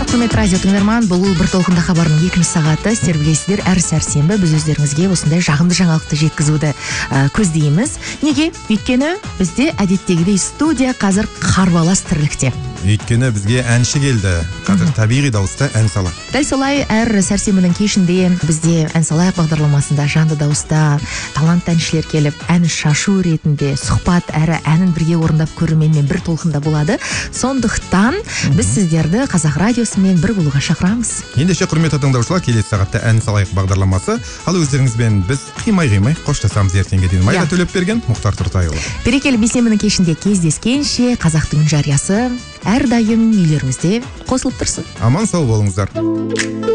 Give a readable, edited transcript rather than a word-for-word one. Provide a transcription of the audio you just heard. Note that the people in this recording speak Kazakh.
Құрметті радио тыңдарман, бұл бір толқында хабарының екінші сағаты. Сіздер білесіздер, әр сәрсенбі біз өздеріңізге осындай жағымды жаңалықты жеткізуді көздейміз. Неге? Өйткені бізде әдеттегідей студия қазір қарбалас тірлікте. Өйткені бізге әнші келді. Қазір табиғи дауыста ән салады. Дәл солай әр сәрсенбінің кешінде бізде ән салайық бағдарламасында жанды дауыста талантты әншілер келіп, ән шашу ретінде сұхбат әрі әнін бірге орындап көрерменмен бір толқында болады. Сондықтан біз сіздерді Қазақ радиосымен бір болуға шақырамыз. Ендеше құрметті тыңдаушылар, келесі сағатта ән салайық бағдарламасы. Ал өздеріңізбен біз қимай қоштасамыз. Ертеңге дейін Майра Төлепберген, Мұхтар Тұртайұлы. Берекелі бейсенбінің кешінде кездескенше қазақтың үн жариясы әрдайым үйлеріңізде қосылып тұрсын. Аман сау болыңыздар.